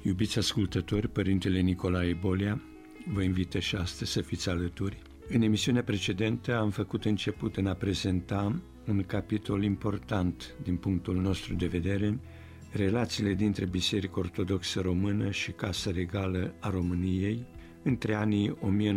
Iubiți ascultători, Părintele Nicolae Bolea vă invită și astăzi să fiți alături. În emisiunea precedentă am făcut început în a prezenta un capitol important din punctul nostru de vedere, relațiile dintre Biserica Ortodoxă Română și Casa Regală a României între anii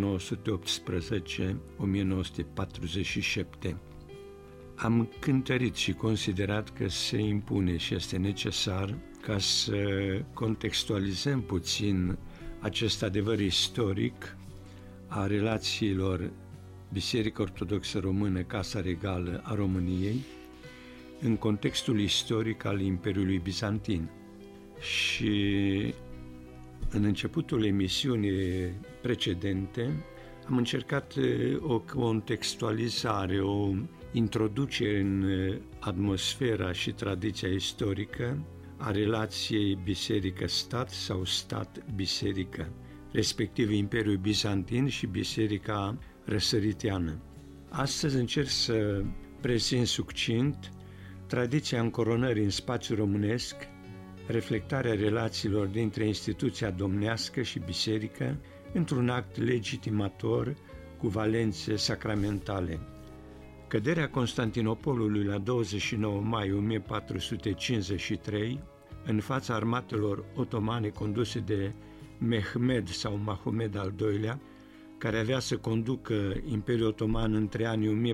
1918-1947. Am cântărit și considerat că se impune și este necesar ca să contextualizăm puțin acest adevăr istoric a relațiilor Biserica Ortodoxă Română, Casa Regală a României, în contextul istoric al Imperiului Bizantin. Și în începutul emisiunii precedente am încercat o contextualizare, o introducere în atmosfera și tradiția istorică a relației biserică-stat sau stat-biserică, respectiv Imperiul Bizantin și Biserica Răsăriteană. Astăzi încerc să prezint succint tradiția încoronării în spațiul românesc, reflectarea relațiilor dintre instituția domnească și biserică într-un act legitimator cu valențe sacramentale. Căderea Constantinopolului la 29 mai 1453, în fața armatelor otomane conduse de Mehmed sau Mahomed al II-lea, care avea să conducă Imperiul Otoman între anii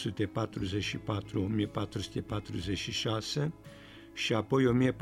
1444-1446 și apoi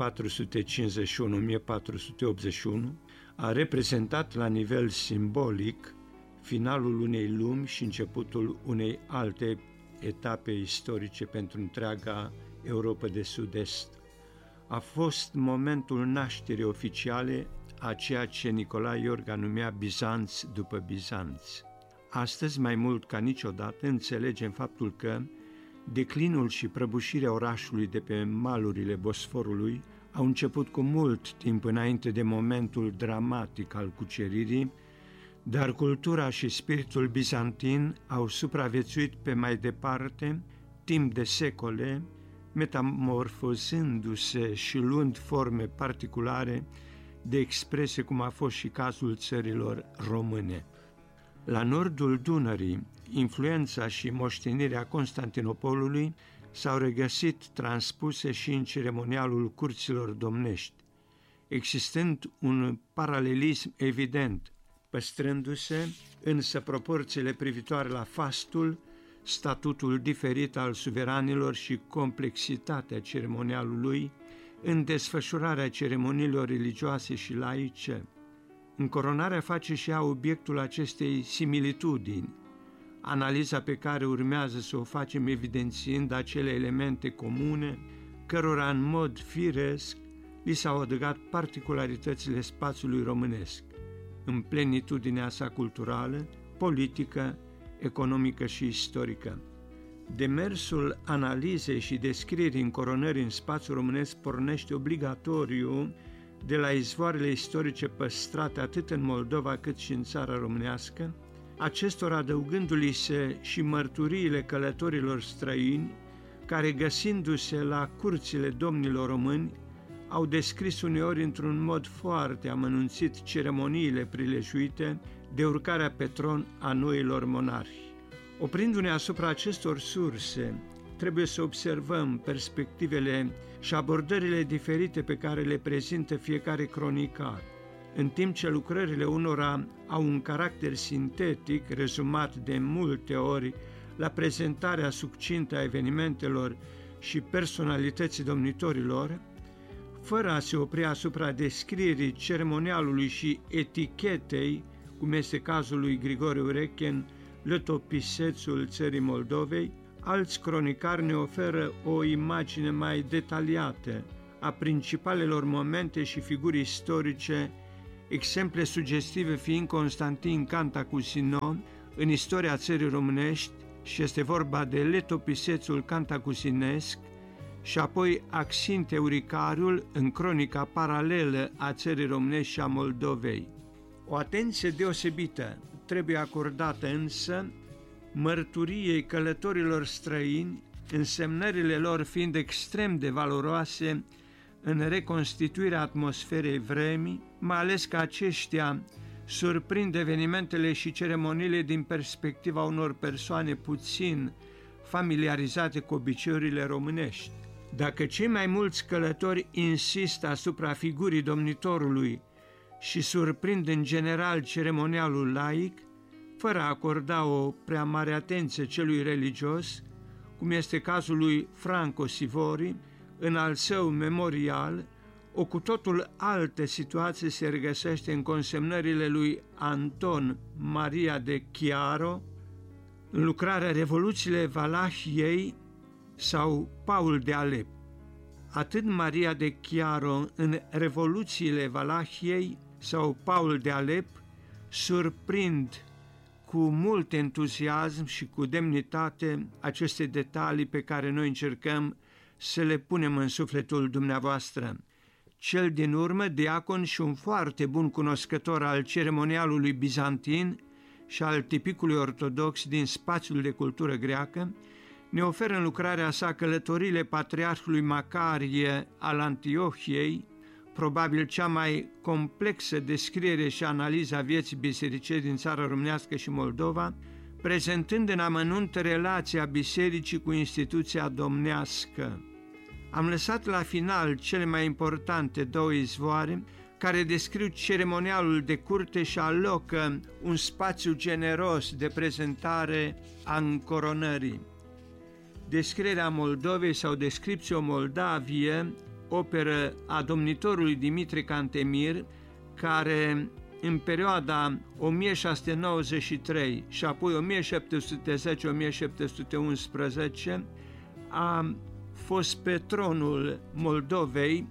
1451-1481, a reprezentat la nivel simbolic finalul unei lumi și începutul unei alte etape istorice pentru întreaga Europa de Sud-Est. A fost momentul nașterii oficiale a ceea ce Nicolae Iorga numea Bizanț după Bizanț. Astăzi, mai mult ca niciodată, înțelegem faptul că declinul și prăbușirea orașului de pe malurile Bosforului au început cu mult timp înainte de momentul dramatic al cuceririi, dar cultura și spiritul bizantin au supraviețuit pe mai departe, timp de secole, metamorfozându-se și luând forme particulare de expresie, cum a fost și cazul țărilor române. La nordul Dunării, influența și moștenirea Constantinopolului s-au regăsit transpuse și în ceremonialul curților domnești, existând un paralelism evident, păstrându-se însă proporțiile privitoare la fastul, statutul diferit al suveranilor și complexitatea ceremonialului în desfășurarea ceremoniilor religioase și laice. Încoronarea face și ea obiectul acestei similitudini, analiza pe care urmează să o facem evidențiind acele elemente comune, cărora în mod firesc li s-au adăugat particularitățile spațiului românesc, în plenitudinea sa culturală, politică, economică și istorică. Demersul analizei și descrierii încoronării în spațiul românesc pornește obligatoriu de la izvoarele istorice păstrate atât în Moldova cât și în țara românească, acestora adăugându-li se și mărturiile călătorilor străini, care, găsindu-se la curțile domnilor români, au descris uneori într-un mod foarte amănunțit ceremoniile prilejuite de urcarea pe tron a noilor monarhi. Oprindu-ne asupra acestor surse, trebuie să observăm perspectivele și abordările diferite pe care le prezintă fiecare cronicar, în timp ce lucrările unora au un caracter sintetic, rezumat de multe ori la prezentarea succintă a evenimentelor și personalității domnitorilor, fără a se opri asupra descrierii ceremonialului și etichetei, cum este cazul lui Grigore Urechen, lătopisețul țării Moldovei, alți cronicari ne oferă o imagine mai detaliată a principalelor momente și figuri istorice, exemple sugestive fiind Constantin Cantacusinon în istoria țării românești, și este vorba de letopisețul cantacusinesc, și apoi Axint Euricariul în cronica paralelă a țării românești și a Moldovei. O atenție deosebită trebuie acordată însă mărturiei călătorilor străini, însemnările lor fiind extrem de valoroase în reconstituirea atmosferei vremii, mai ales că aceștia surprind evenimentele și ceremoniile din perspectiva unor persoane puțin familiarizate cu obiceiurile românești. Dacă cei mai mulți călători insistă asupra figurii domnitorului și surprind în general ceremonialul laic, fără a acorda o prea mare atenție celui religios, cum este cazul lui Franco Sivori, în al său memorial, o cu totul altă situație se regăsește în consemnările lui Anton Maria de Chiaro, în lucrarea Revoluțiile Valahiei sau Paul de Alep. Atât Maria de Chiaro în Revoluțiile Valahiei sau Paul de Alep surprind cu mult entuziasm și cu demnitate aceste detalii pe care noi încercăm să le punem în sufletul dumneavoastră. Cel din urmă, diacon și un foarte bun cunoscător al ceremonialului bizantin și al tipicului ortodox din spațiul de cultură greacă, ne oferă în lucrarea sa Călătoriile Patriarhului Macarie al Antiohiei, probabil cea mai complexă descriere și analiză a vieții bisericești din țara românească și Moldova, prezentând în amănunt relația bisericii cu instituția domnească. Am lăsat la final cele mai importante două izvoare care descriu ceremonialul de curte și alocă un spațiu generos de prezentare a încoronării. Descrierea Moldovei sau Descriptio Moldavie, operă a domnitorului Dimitrie Cantemir, care în perioada 1693 și apoi 1710-1711 a fost pe tronul Moldovei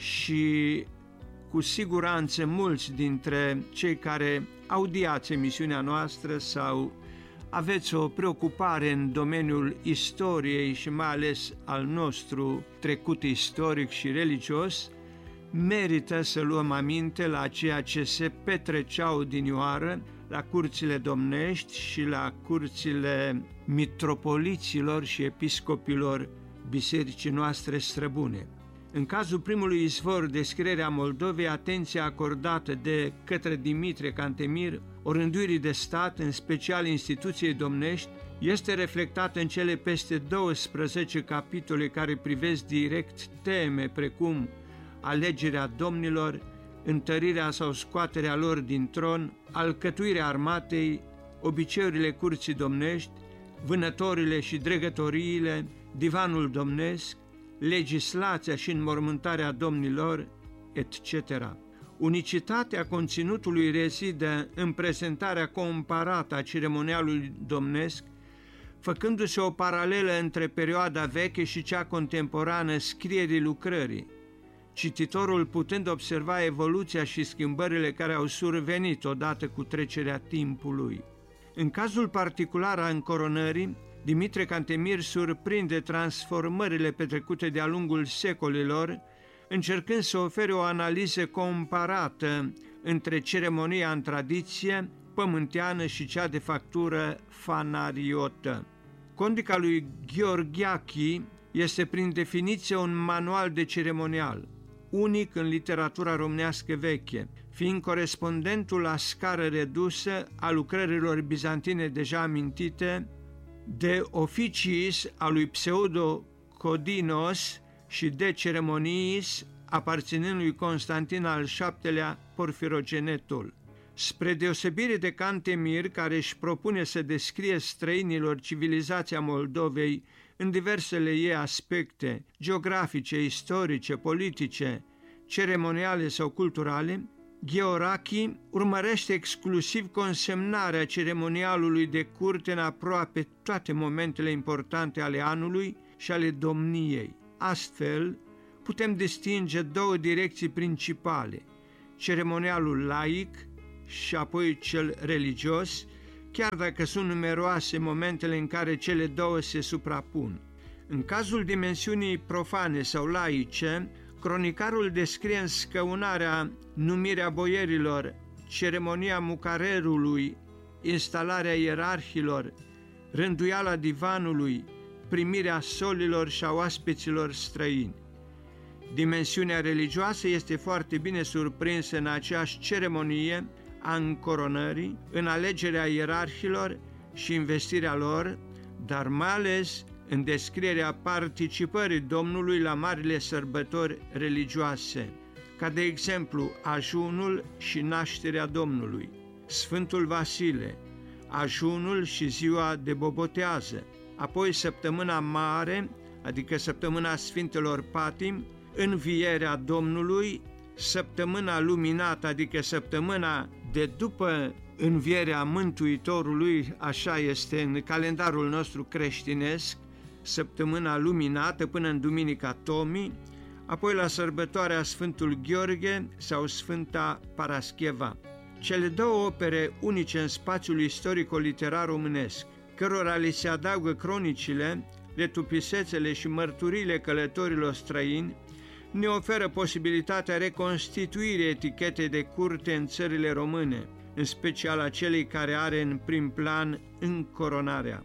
și cu siguranță mulți dintre cei care audiați emisiunea noastră sau aveți o preocupare în domeniul istoriei și mai ales al nostru trecut istoric și religios, merită să luăm aminte la ceea ce se petreceau odinioară la curțile domnești și la curțile mitropoliților și episcopilor bisericii noastre străbune. În cazul primului izvor, descrierea Moldovei, atenția acordată de către Dimitrie Cantemir orânduirii de stat, în special instituției domnești, este reflectată în cele peste 12 capitole care privesc direct teme precum alegerea domnilor, întărirea sau scoaterea lor din tron, alcătuirea armatei, obiceiurile curții domnești, vânătorile și dregătoriile, divanul domnesc, legislația și înmormântarea domnilor, etc. Unicitatea conținutului rezidă în prezentarea comparată a ceremonialului domnesc, făcându-se o paralelă între perioada veche și cea contemporană scrierii lucrării, cititorul putând observa evoluția și schimbările care au survenit odată cu trecerea timpului. În cazul particular al încoronării, Dimitrie Cantemir surprinde transformările petrecute de-a lungul secolilor, încercând să ofere o analiză comparată între ceremonia în tradiție pământeană și cea de factură fanariotă. Condica lui Gheorghiachi este prin definiție un manual de ceremonial, unic în literatura românească veche, fiind corespondentul la scară redusă a lucrărilor bizantine deja amintite, de Officiis a lui Pseudo-Codinos și de Ceremoniis aparținând lui Constantin al VII-lea Porfirogenetul. Spre deosebire de Cantemir, care își propune să descrie străinilor civilizația Moldovei în diversele ei aspecte geografice, istorice, politice, ceremoniale sau culturale, Gheorghiachi urmărește exclusiv consemnarea ceremonialului de curte în aproape toate momentele importante ale anului și ale domniei. Astfel, putem distinge două direcții principale, ceremonialul laic și apoi cel religios, chiar dacă sunt numeroase momentele în care cele două se suprapun. În cazul dimensiunii profane sau laice, cronicarul descrie înscăunarea, numirea boierilor, ceremonia mucarerului, instalarea ierarhilor, rânduiala divanului, primirea solilor și a oaspeților străini. Dimensiunea religioasă este foarte bine surprinsă în aceeași ceremonie a încoronării, în alegerea ierarhilor și investirea lor, dar mai ales în descrierea participării Domnului la marile sărbători religioase, ca de exemplu ajunul și nașterea Domnului, Sfântul Vasile, ajunul și ziua de bobotează, apoi săptămâna mare, adică săptămâna Sfintelor Patim, învierea Domnului, săptămâna luminată, adică săptămâna de după învierea Mântuitorului, așa este în calendarul nostru creștinesc, săptămâna luminată până în Duminica Tomii, apoi la sărbătoarea Sfântul Gheorghe sau Sfânta Parascheva. Cele două opere unice în spațiul istorico-literar românesc, cărora li se adaugă cronicile, letopisețele și mărturiile călătorilor străini, ne oferă posibilitatea reconstituirii etichetei de curte în țările române, în special a celei care are în prim plan încoronarea.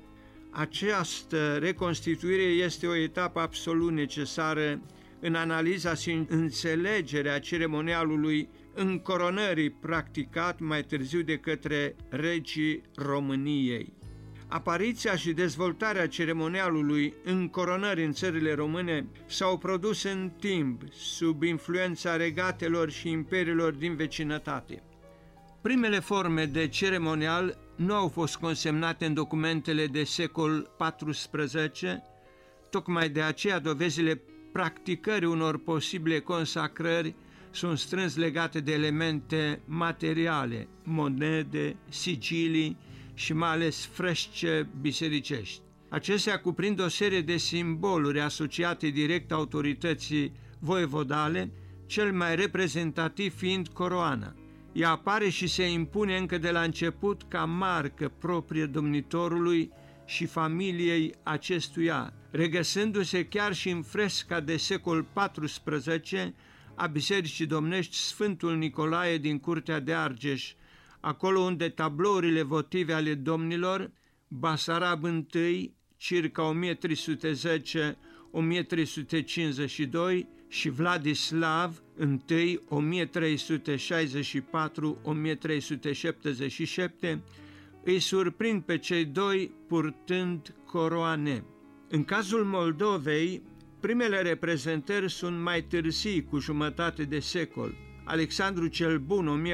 Această reconstituire este o etapă absolut necesară în analiza și înțelegerea ceremonialului încoronării practicat mai târziu de către regii României. Apariția și dezvoltarea ceremonialului încoronării în țările române s-au produs în timp, sub influența regatelor și imperiilor din vecinătate. Primele forme de ceremonial nu au fost consemnate în documentele de secol XIV, tocmai de aceea dovezile practicării unor posibile consacrări sunt strâns legate de elemente materiale, monede, sigilii și mai ales fresce bisericești. Acestea cuprind o serie de simboluri asociate direct autorității voievodale, cel mai reprezentativ fiind coroana. Ea apare și se impune încă de la început ca marcă proprie domnitorului și familiei acestuia, regăsându-se chiar și în fresca de secol XIV a Bisericii Domnești Sfântul Nicolae din Curtea de Argeș, acolo unde tablourile votive ale domnilor, Basarab I, circa 1310-1352 și Vladislav I, 1364-1377, îi surprind pe cei doi purtând coroane. În cazul Moldovei, primele reprezentări sunt mai târzii, cu jumătate de secol. Alexandru cel Bun,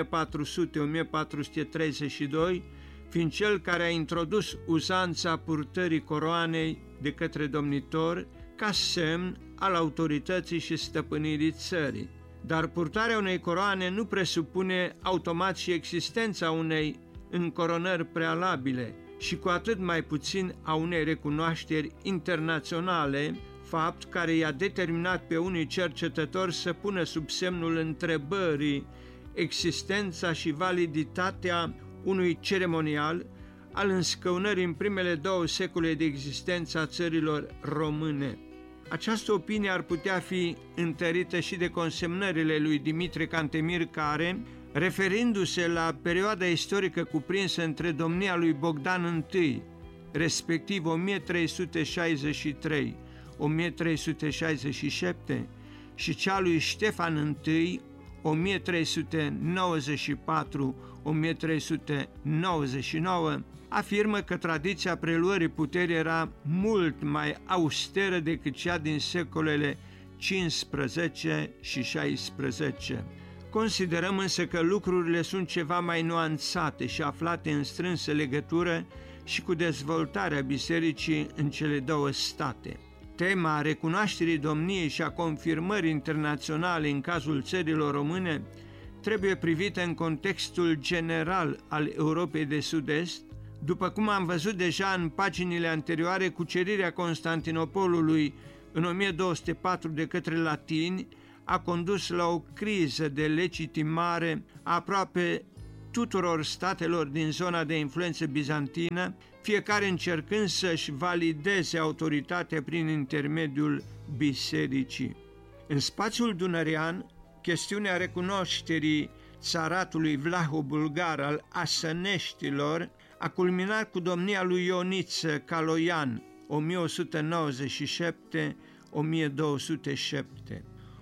1400-1432, fiind cel care a introdus uzanța purtării coroanei de către domnitor ca semn al autorității și stăpânirii țării. Dar purtarea unei coroane nu presupune automat și existența unei încoronări prealabile și cu atât mai puțin a unei recunoașteri internaționale, fapt care i-a determinat pe unii cercetători să pună sub semnul întrebării existența și validitatea unui ceremonial al înscăunării în primele 2 secole de existență a țărilor române. Această opinie ar putea fi întărită și de consemnările lui Dimitrie Cantemir, care, referindu-se la perioada istorică cuprinsă între domnia lui Bogdan I, respectiv 1363-1367, și cea lui Ștefan I, 1394-1399, afirmă că tradiția preluării puterii era mult mai austeră decât cea din secolele 15 și 16. Considerăm însă că lucrurile sunt ceva mai nuanțate și aflate în strânsă legătură și cu dezvoltarea bisericii în cele 2 state. Tema recunoașterii domniei și a confirmării internaționale în cazul țărilor române trebuie privită în contextul general al Europei de Sud-Est. După cum am văzut deja în paginile anterioare, cucerirea Constantinopolului în 1204 de către latini a condus la o criză de legitimare a aproape tuturor statelor din zona de influență bizantină, fiecare încercând să-și valideze autoritatea prin intermediul bisericii. În spațiul dunărean, chestiunea recunoașterii țaratului vlaho-bulgar al asăneștilor a culminat cu domnia lui Ioniță Caloian, 1197-1207.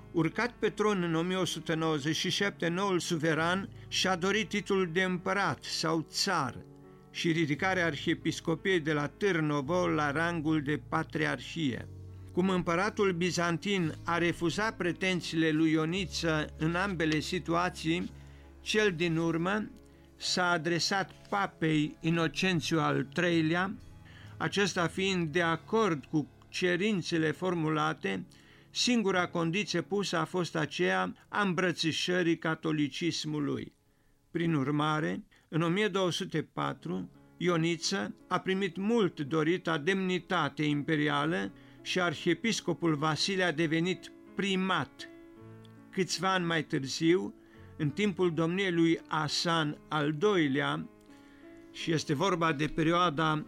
Urcat pe tron în 1197, noul suveran și-a dorit titlul de împărat sau țar și ridicarea arhiepiscopiei de la Târnovo la rangul de patriarhie. Cum împăratul bizantin a refuzat pretențiile lui Ioniță în ambele situații, cel din urmă s-a adresat papei Inocențiu al III-lea, acesta fiind de acord cu cerințele formulate. Singura condiție pusă a fost aceea a îmbrățișării catolicismului. Prin urmare, în 1204, Ioniță a primit mult dorita demnitate imperială și arhiepiscopul Vasile a devenit primat. Câțiva ani mai târziu, în timpul domniei lui Hasan al II-lea, și este vorba de perioada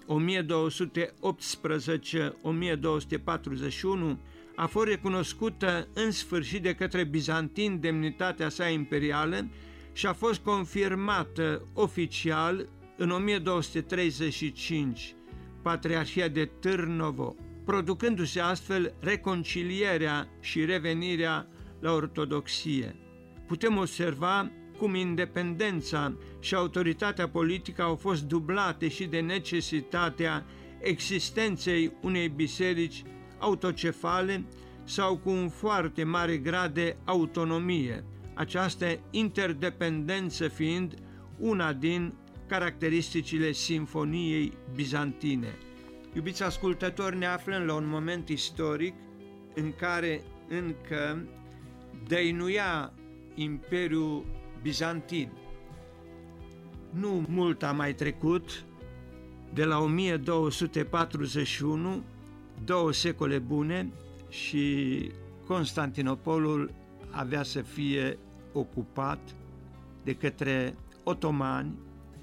1218-1241, a fost recunoscută în sfârșit de către bizantini demnitatea sa imperială și a fost confirmată oficial în 1235, Patriarhia de Târnovo, producându-se astfel reconcilierea și revenirea la ortodoxie. Putem observa cum independența și autoritatea politică au fost dublate și de necesitatea existenței unei biserici autocefale sau cu un foarte mare grad de autonomie, această interdependență fiind una din caracteristicile Sinfoniei bizantine. Iubiți ascultători, ne aflăm la un moment istoric în care încă dăinuia Imperiul Bizantin. Nu mult a mai trecut de la 1241, 2 secole bune, și Constantinopolul avea să fie ocupat de către otomani,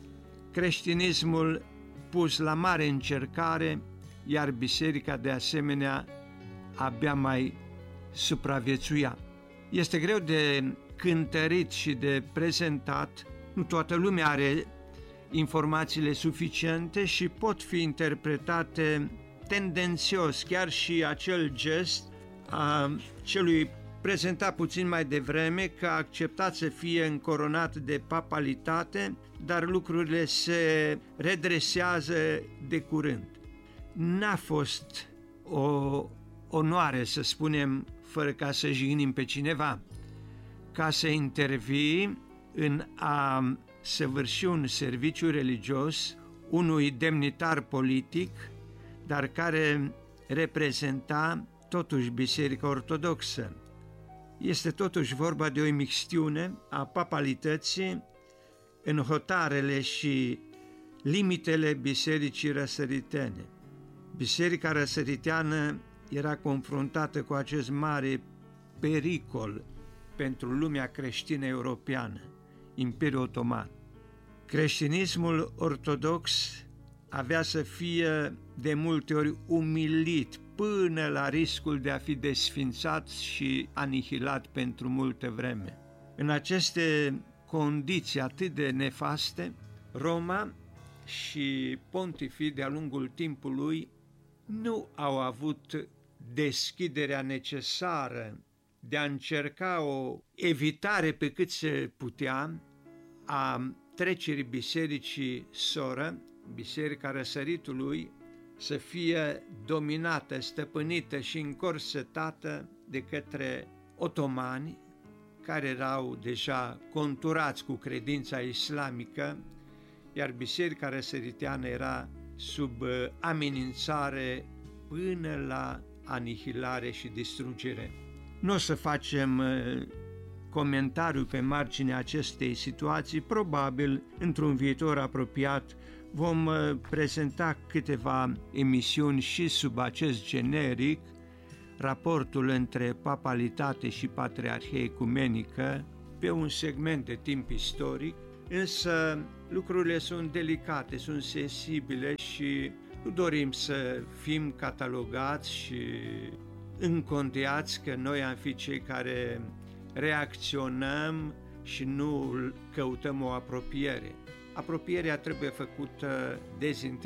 creștinismul pus la mare încercare, iar biserica de asemenea abia mai supraviețuia. Este greu de cântărit și de prezentat, nu toată lumea are informațiile suficiente și pot fi interpretate tendențios. Chiar și acel gest a celui prezentat puțin mai devreme, că a acceptat să fie încoronat de papalitate, dar lucrurile se redresează de curând. N-a fost o onoare, să spunem, fără ca să jignim pe cineva, ca să intervii în a săvârși un serviciu religios unui demnitar politic, dar care reprezenta totuși Biserica Ortodoxă. Este totuși vorba de o imixtiune a papalității în hotarele și limitele bisericii răsăritene. Biserica răsăriteană era confruntată cu acest mare pericol pentru lumea creștină europeană, Imperiul Otoman. Creștinismul ortodox avea să fie de multe ori umilit până la riscul de a fi desfințat și anihilat pentru multă vreme. În aceste condiții atât de nefaste, Roma și pontifii de-a lungul timpului nu au avut deschiderea necesară de a încerca o evitare pe cât se putea a trecerii bisericii soră, Biserica Răsăritului, să fie dominată, stăpânită și încorsetată de către otomani, care erau deja conturați cu credința islamică, iar Biserica Răsăriteană era sub amenințare până la anihilare și distrugere. Nu o să facem comentariu pe marginea acestei situații, probabil într-un viitor apropiat vom prezenta câteva emisiuni și sub acest generic, raportul între papalitate și patriarhie ecumenică pe un segment de timp istoric, însă lucrurile sunt delicate, sunt sensibile și nu dorim să fim catalogați și încondeați că noi am fi cei care reacționăm și nu căutăm o apropiere. Apropierea trebuie făcută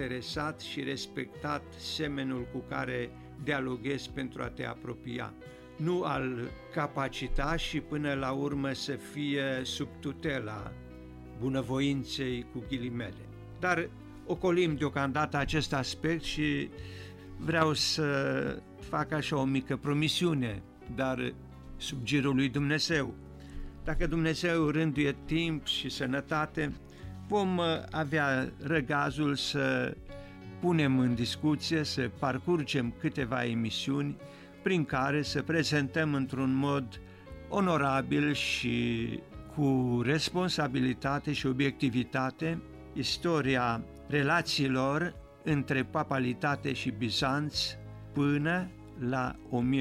dezinteresat și respectat semenul cu care dialoghezi pentru a te apropia. nu al capacita și până la urmă să fie sub tutela bunăvoinței cu ghilimele. Dar ocolim deocamdată acest aspect și vreau să fac așa o mică promisiune, dar sub girul lui Dumnezeu. Dacă Dumnezeu rânduie timp și sănătate, vom avea răgazul să punem în discuție, să parcurgem câteva emisiuni prin care să prezentăm într-un mod onorabil și cu responsabilitate și obiectivitate istoria relațiilor între papalitate și Bizanț până la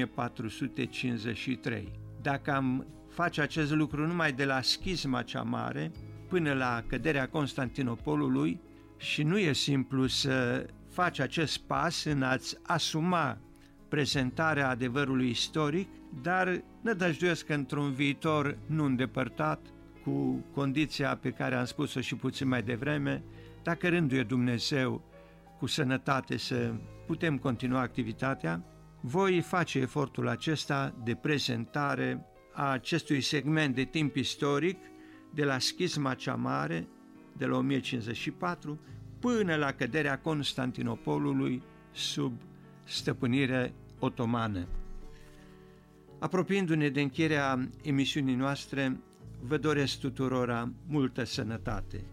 1453. Dacă am face acest lucru numai de la schisma cea mare până la căderea Constantinopolului, și nu e simplu să faci acest pas în a-ți asuma prezentarea adevărului istoric, dar nădăjduiesc că într-un viitor nu îndepărtat, cu condiția pe care am spus-o și puțin mai devreme, dacă rânduie Dumnezeu cu sănătate să putem continua activitatea, voi face efortul acesta de prezentare a acestui segment de timp istoric de la schisma cea mare, de la 1054, până la căderea Constantinopolului sub stăpânire otomană. Apropiindu-ne de încheierea emisiunii noastre, vă doresc tuturora multă sănătate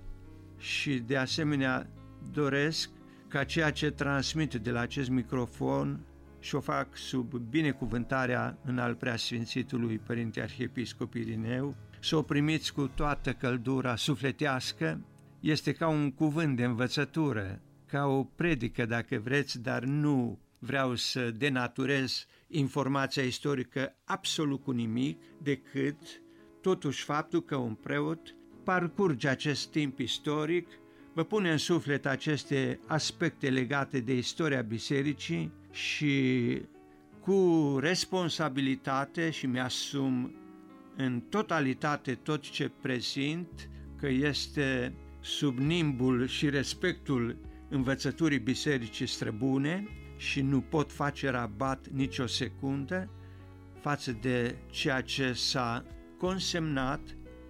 și de asemenea doresc ca ceea ce transmit de la acest microfon și o fac sub binecuvântarea în al preasfințitului Părinte Arhiepiscop Irineu, să o primiți cu toată căldura sufletească. Este ca un cuvânt de învățătură, ca o predică dacă vreți, dar nu vreau să denaturez informația istorică absolut cu nimic, decât totuși faptul că un preot parcurge acest timp istoric, vă pune în suflet aceste aspecte legate de istoria bisericii și cu responsabilitate, și mi-asum în totalitate tot ce prezint, că este sub nimbul și respectul învățăturii bisericii străbune și nu pot face rabat nicio secundă față de ceea ce s-a consemnat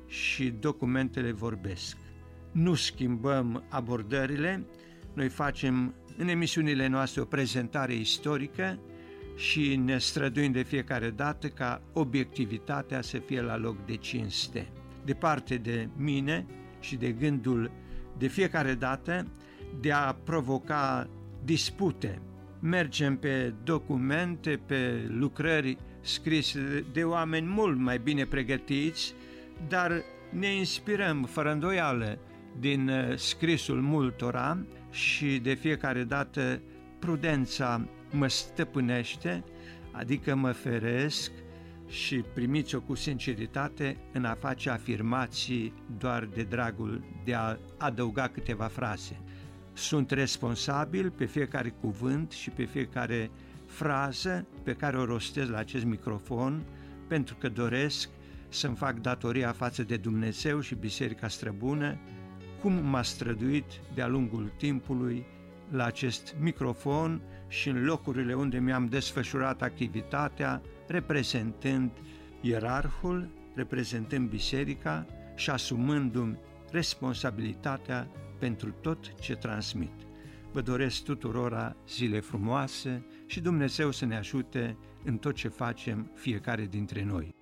și documentele vorbesc. Nu schimbăm abordările, noi facem în emisiunile noastre o prezentare istorică și ne străduim de fiecare dată ca obiectivitatea să fie la loc de cinste. Departe de mine și de gândul de fiecare dată de a provoca dispute. Mergem pe documente, pe lucrări scrise de oameni mult mai bine pregătiți, dar ne inspirăm fără îndoială din scrisul multora și de fiecare dată prudența mă stăpânește, adică mă feresc și primiți-o cu sinceritate în a face afirmații doar de dragul de a adăuga câteva fraze. Sunt responsabil pe fiecare cuvânt și pe fiecare frază pe care o rostez la acest microfon, pentru că doresc să-mi fac datoria față de Dumnezeu și Biserica Străbună, cum m-a străduit de-a lungul timpului la acest microfon și în locurile unde mi-am desfășurat activitatea, reprezentând ierarhul, reprezentând biserica și asumându-mi responsabilitatea pentru tot ce transmit. Vă doresc tuturora zile frumoase și Dumnezeu să ne ajute în tot ce facem fiecare dintre noi.